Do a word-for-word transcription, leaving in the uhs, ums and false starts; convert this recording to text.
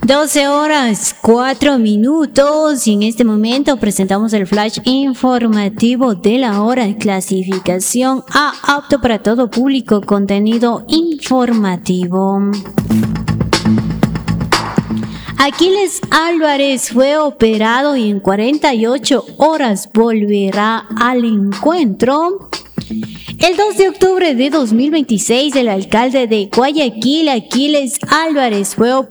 doce horas, cuatro minutos y en este momento presentamos el flash informativo de la hora de clasificación A, apto para todo público, contenido informativo. Aquiles Álvarez fue operado y en cuarenta y ocho horas volverá al encuentro. El dos de octubre de dos mil veintiséis, el alcalde de Guayaquil, Aquiles Álvarez, fue operado